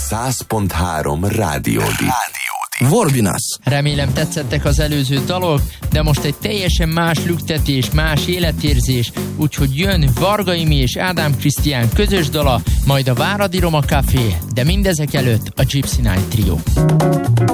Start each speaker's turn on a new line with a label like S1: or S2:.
S1: 100.3 Rádiódi.
S2: Vorbinas.
S3: Remélem tetszettek az előző dalok, de most egy teljesen más lüktetés, más életérzés, úgyhogy jön Varga Imi és Ádám Krisztián közös dala, majd a Váradi Roma Café, de mindezek előtt a Gypsy Night Trio.